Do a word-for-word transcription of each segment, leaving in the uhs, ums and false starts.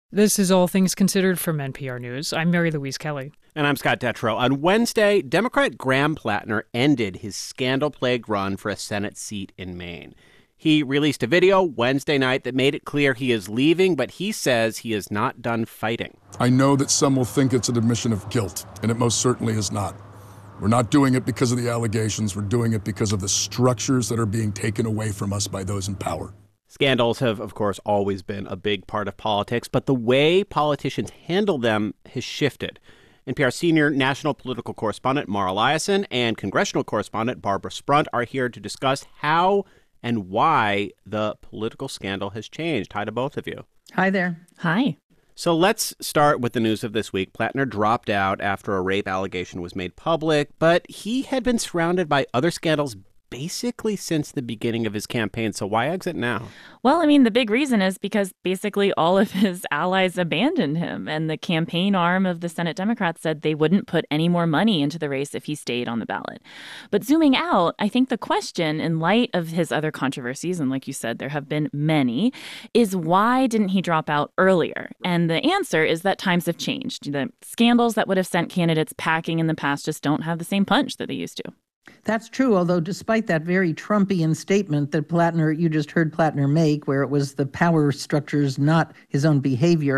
This is All Things Considered from N P R News. I'm Mary Louise Kelly. And I'm Scott Detrow. On Wednesday, Democrat Graham Plattner ended his scandal-plagued run for a Senate seat in Maine. He released a video Wednesday night that made it clear he is leaving, but he says he is not done fighting. I know that some will think it's an admission of guilt, and it most certainly is not. We're not doing it because of the allegations. We're doing it because of the structures that are being taken away from us by those in power. Scandals have, of course, always been a big part of politics, but the way politicians handle them has shifted. N P R senior national political correspondent Mara Liasson and congressional correspondent Barbara Sprunt are here to discuss how and why the political scandal has changed. Hi to both of you. Hi there. Hi. So let's start with the news of this week. Plattner dropped out after a rape allegation was made public, but he had been surrounded by other scandals basically since the beginning of his campaign. So why exit now? Well, I mean, the big reason is because basically all of his allies abandoned him. And the campaign arm of the Senate Democrats said they wouldn't put any more money into the race if he stayed on the ballot. But zooming out, I think the question, in light of his other controversies, and like you said, there have been many, is why didn't he drop out earlier? And the answer is that times have changed. The scandals that would have sent candidates packing in the past just don't have the same punch that they used to. That's true, although despite that very Trumpian statement that Plattner, you just heard Plattner make, where it was the power structures, not his own behavior,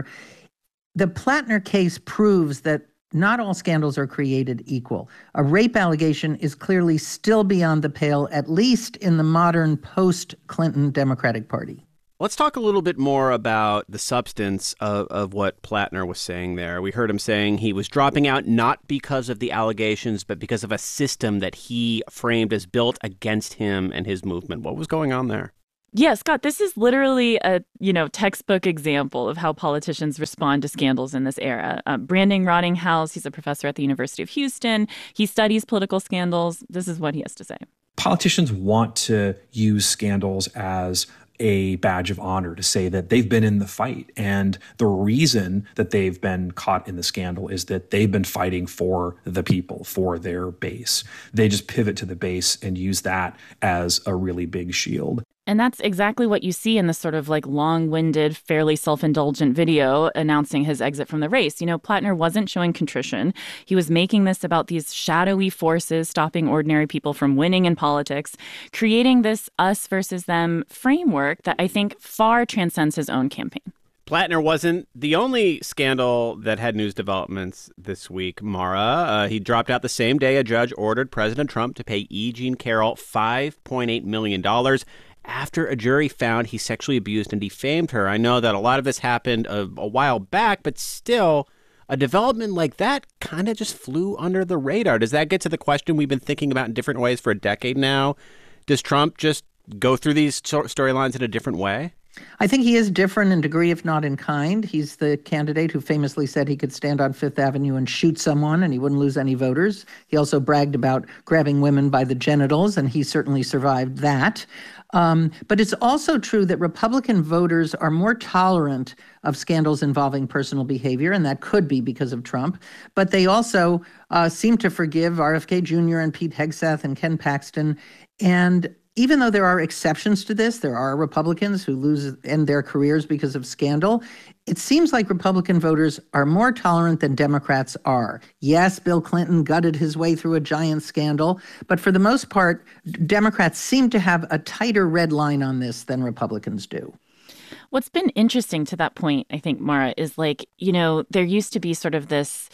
the Plattner case proves that not all scandals are created equal. A rape allegation is clearly still beyond the pale, at least in the modern post-Clinton Democratic Party. Let's talk a little bit more about the substance of, of what Plattner was saying there. We heard him saying he was dropping out not because of the allegations, but because of a system that he framed as built against him and his movement. What was going on there? Yeah, Scott, this is literally a, you know, textbook example of how politicians respond to scandals in this era. Uh, Brandon Rottinghouse, he's a professor at the University of Houston. He studies political scandals. This is what he has to say. Politicians want to use scandals as a badge of honor to say that they've been in the fight. And the reason that they've been caught in the scandal is that they've been fighting for the people, for their base. They just pivot to the base and use that as a really big shield. And that's exactly what you see in this sort of like long-winded, fairly self-indulgent video announcing his exit from the race. You know, Plattner wasn't showing contrition. He was making this about these shadowy forces stopping ordinary people from winning in politics, creating this us versus them framework that I think far transcends his own campaign. Plattner wasn't the only scandal that had news developments this week, Mara. Uh, he dropped out the same day a judge ordered President Trump to pay E. Jean Carroll five point eight million dollars after a jury found he sexually abused and defamed her. I know that a lot of this happened a, a while back, but still, a development like that kind of just flew under the radar. Does that get to the question we've been thinking about in different ways for a decade now? Does Trump just go through these storylines in a different way? I think he is different in degree, if not in kind. He's the candidate who famously said he could stand on Fifth Avenue and shoot someone and he wouldn't lose any voters. He also bragged about grabbing women by the genitals, and he certainly survived that. Um, but it's also true that Republican voters are more tolerant of scandals involving personal behavior, and that could be because of Trump. But they also uh, seem to forgive R F K Junior and Pete Hegseth and Ken Paxton. And even though there are exceptions to this, there are Republicans who lose end their careers because of scandal, it seems like Republican voters are more tolerant than Democrats are. Yes, Bill Clinton gutted his way through a giant scandal, but for the most part, Democrats seem to have a tighter red line on this than Republicans do. What's been interesting to that point, I think, Mara, is like, you know, there used to be sort of this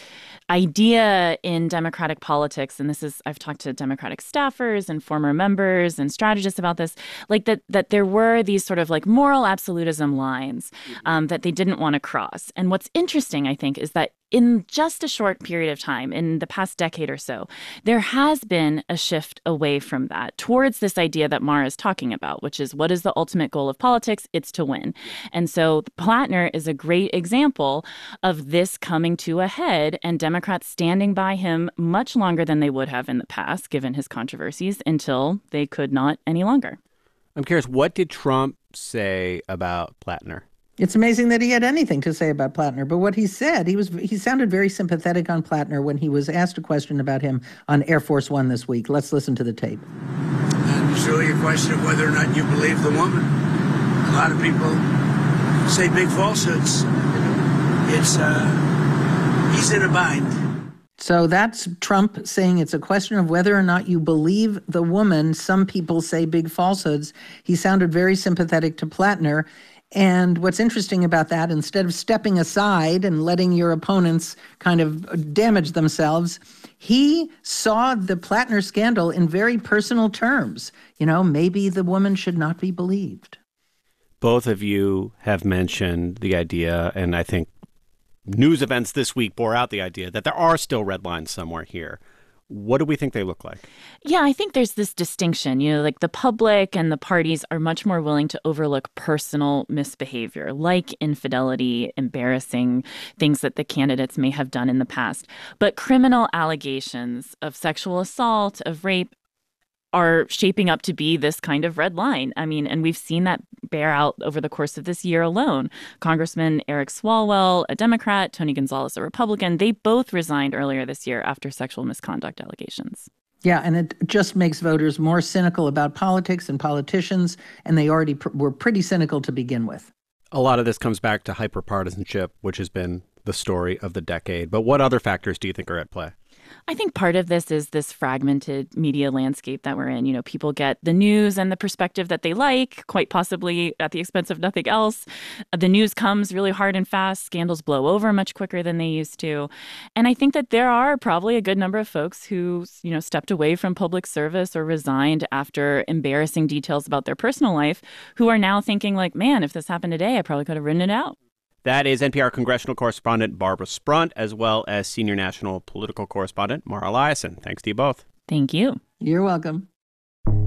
idea in Democratic politics, and this is, I've talked to Democratic staffers and former members and strategists about this, like that that there were these sort of like moral absolutism lines um, that they didn't want to cross. And what's interesting, I think, is that in just a short period of time, in the past decade or so, there has been a shift away from that towards this idea that Mara is talking about, which is what is the ultimate goal of politics? It's to win. And so Plattner is a great example of this coming to a head and Democrats standing by him much longer than they would have in the past, given his controversies, until they could not any longer. I'm curious, what did Trump say about Plattner? It's amazing that he had anything to say about Plattner, but what he said, he was he sounded very sympathetic on Plattner when he was asked a question about him on Air Force One this week. Let's listen to the tape. And it's really a question of whether or not you believe the woman. A lot of people say big falsehoods. it's, uh, he's in a bind. So that's Trump saying it's a question of whether or not you believe the woman. Some people say big falsehoods. He sounded very sympathetic to Plattner. And what's interesting about that, instead of stepping aside and letting your opponents kind of damage themselves, he saw the Plattner scandal in very personal terms. You know, maybe the woman should not be believed. Both of you have mentioned the idea, and I think news events this week bore out the idea that there are still red lines somewhere here. What do we think they look like? Yeah, I think there's this distinction. You know, like the public and the parties are much more willing to overlook personal misbehavior, like infidelity, embarrassing things that the candidates may have done in the past. But criminal allegations of sexual assault, of rape, are shaping up to be this kind of red line. I mean, and we've seen that bear out over the course of this year alone. Congressman Eric Swalwell, a Democrat, Tony Gonzalez, a Republican, they both resigned earlier this year after sexual misconduct allegations. Yeah, and it just makes voters more cynical about politics and politicians, and they already pr- were pretty cynical to begin with. A lot of this comes back to hyperpartisanship, which has been the story of the decade. But what other factors do you think are at play? I think part of this is this fragmented media landscape that we're in. You know, people get the news and the perspective that they like, quite possibly at the expense of nothing else. The news comes really hard and fast. Scandals blow over much quicker than they used to. And I think that there are probably a good number of folks who, you know, stepped away from public service or resigned after embarrassing details about their personal life who are now thinking like, man, if this happened today, I probably could have written it out. That is N P R congressional correspondent Barbara Sprunt, as well as senior national political correspondent Mara Liasson. Thanks to you both. Thank you. You're welcome.